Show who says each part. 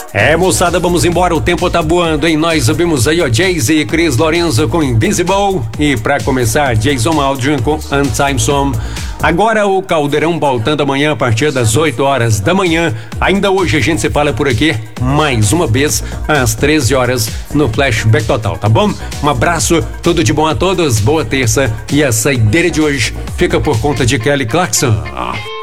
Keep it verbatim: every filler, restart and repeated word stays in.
Speaker 1: É, moçada, vamos embora, o tempo tá voando, hein? Nós ouvimos aí, ó, Jay-Z e Chris Lorenzo com Invisible e pra começar, Jason Aldrin com Untimed Song. Agora o Caldeirão voltando amanhã a partir das oito horas da manhã. Ainda hoje a gente se fala por aqui mais uma vez às treze horas no Flashback Total, tá bom? Um abraço, tudo de bom a todos, boa terça e a saideira de hoje fica por conta de Kelly Clarkson.